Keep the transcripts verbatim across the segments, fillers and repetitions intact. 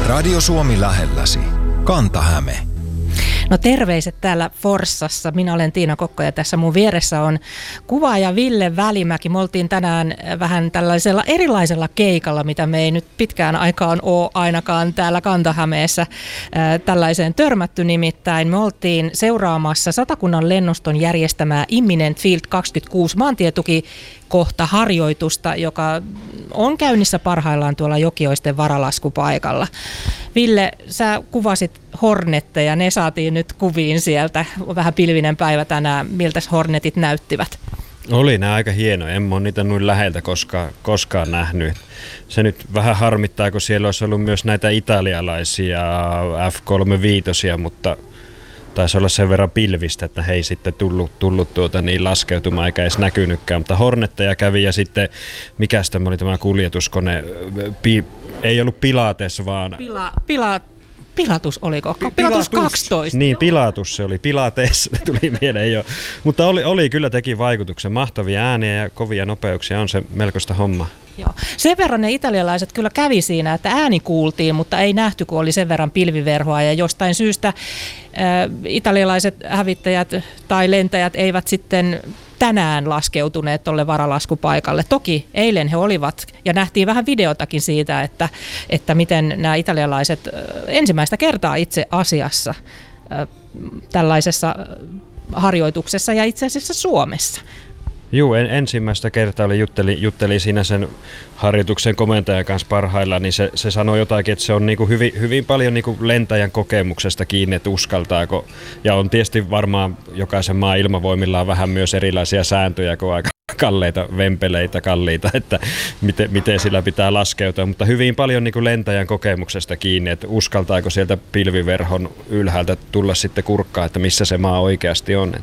Radio Suomi lähelläsi. Kanta-Häme. No terveiset täällä Forssassa. Minä olen Tiina Kokko ja tässä mun vieressä on kuvaaja Ville Välimäki. Me oltiin tänään vähän tällaisella erilaisella keikalla, mitä me ei nyt pitkään aikaan ole ainakaan täällä Kanta-Hämeessä tällaiseen törmätty. Nimittäin me oltiin seuraamassa Satakunnan lennoston järjestämää Imminent Field kaksikymmentäkuusi maantietukikohtaharjoitusta, joka on käynnissä parhaillaan tuolla Jokioisten varalaskupaikalla. Ville, sä kuvasit Hornetteja, ne saatiin nyt kuviin sieltä. Vähän pilvinen päivä tänään. Miltä Hornetit näyttivät? Oli nämä aika hienoja. En ole niitä noin läheltä koskaan, koskaan nähnyt. Se nyt vähän harmittaa, kun siellä olisi ollut myös näitä italialaisia F kolmekymmentäviisi, mutta taisi olla sen verran pilvistä, että he ei sitten tullut, tullut tuota niin laskeutumaan eikä edes näkynytkään. Mutta Hornetteja kävi ja sitten, mikäs tämä oli tämä kuljetuskone, Pi, ei ollut Pilates, vaan... Pila, pila, Pilatus oliko? Pilatus, Pilatus kaksitoista. Niin, Pilatus se oli. Pilates tuli mieleen jo. Mutta oli, oli kyllä teki vaikutuksen. Mahtavia ääniä ja kovia nopeuksia, on se melkoista homma. Joo. Sen verran ne italialaiset kyllä kävi siinä, että ääni kuultiin, mutta ei nähty, kun oli sen verran pilviverhoa. Ja jostain syystä äh, italialaiset hävittäjät tai lentäjät eivät sitten tänään laskeutuneet tuolle varalaskupaikalle. Toki eilen he olivat, ja nähtiin vähän videotakin siitä, että, että miten nämä italialaiset ensimmäistä kertaa itse asiassa äh, tällaisessa harjoituksessa ja itse asiassa Suomessa. Juu, en, ensimmäistä kertaa oli jutteli, jutteli siinä sen harjoituksen komentajan kanssa parhaillaan, niin se, se sanoi jotakin, että se on niinku hyvin, hyvin paljon niinku lentäjän kokemuksesta kiinni, että uskaltaako. Ja on tietysti varmaan jokaisen maan ilmavoimilla vähän myös erilaisia sääntöjä, kun aika kalleita vempeleitä, kalliita, että miten, miten sillä pitää laskeutua. Mutta hyvin paljon niinku lentäjän kokemuksesta kiinni, että uskaltaako sieltä pilviverhon ylhäältä tulla sitten kurkkaa, että missä se maa oikeasti on.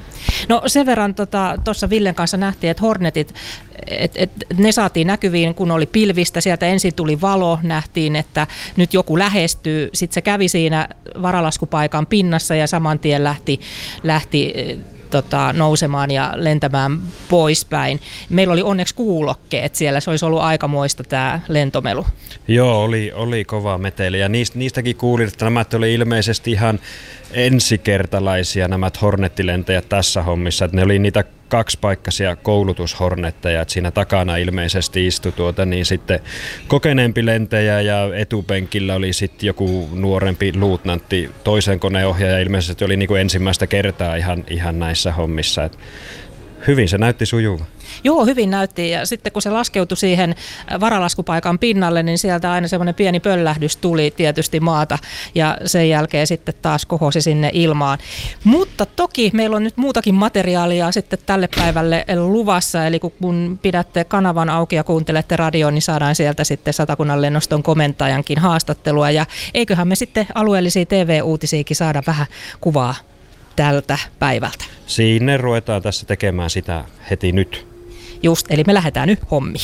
No sen verran tuossa tota, Villen kanssa nähtiin, että Hornetit, et, et, ne saatiin näkyviin, kun oli pilvistä. Sieltä ensin tuli valo, nähtiin, että nyt joku lähestyy. Sitten se kävi siinä varalaskupaikan pinnassa ja saman tien lähti, lähti tota, nousemaan ja lentämään poispäin. Meillä oli onneksi kuulokkeet siellä. Se olisi ollut aikamoista tämä lentomelu. Joo, oli, oli kova meteli. Ja niistä, niistäkin kuulin, että nämä oli ilmeisesti ihan ensikertalaisia nämä Hornettilentäjät tässä hommissa, että ne oli niitä kaksipaikkaisia koulutushornetteja, että siinä takana ilmeisesti istui tuota, niin sitten kokeneempi lentäjä ja etupenkillä oli sitten joku nuorempi luutnantti, toisen koneohjaaja, ilmeisesti oli niin kuin ensimmäistä kertaa ihan, ihan näissä hommissa. Et hyvin se näytti sujuva. Joo, hyvin näytti, ja sitten kun se laskeutui siihen varalaskupaikan pinnalle, niin sieltä aina semmoinen pieni pöllähdys tuli tietysti maata, ja sen jälkeen sitten taas kohosi sinne ilmaan. Mutta toki meillä on nyt muutakin materiaalia sitten tälle päivälle luvassa, eli kun pidätte kanavan auki ja kuuntelette radioon, niin saadaan sieltä sitten Satakunnan lennoston komentajankin haastattelua, ja eiköhän me sitten alueellisia T V-uutisiakin saada vähän kuvaa tältä päivältä. Siinä ruvetaan tässä tekemään sitä heti nyt. Just, eli me lähdetään nyt hommiin.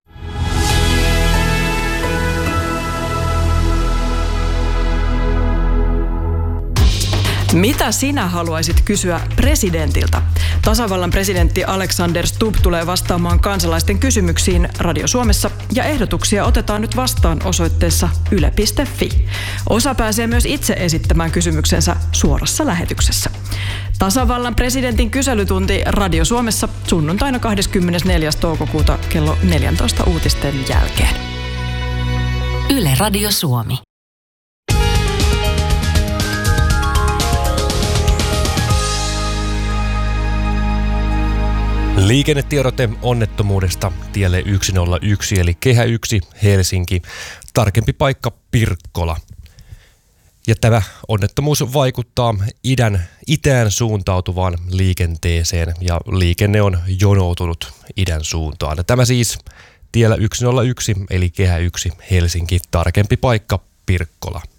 Mitä sinä haluaisit kysyä presidentiltä? Tasavallan presidentti Alexander Stubb tulee vastaamaan kansalaisten kysymyksiin Radio Suomessa, ja ehdotuksia otetaan nyt vastaan osoitteessa yle piste fi. Osa pääsee myös itse esittämään kysymyksensä suorassa lähetyksessä. Tasavallan presidentin kyselytunti Radio Suomessa sunnuntaina kahdeskymmenesneljäs toukokuuta kello neljätoista uutisten jälkeen. Yle Radio Suomi. Liikennetiedote onnettomuudesta tielle yksi nolla yksi eli Kehä yksi Helsinki, tarkempi paikka Pirkkola. Ja tämä onnettomuus vaikuttaa idän, itään suuntautuvaan liikenteeseen ja liikenne on jonoutunut idän suuntaan. Tämä siis tiellä yksi nolla yksi eli Kehä yksi Helsinki, tarkempi paikka Pirkkola.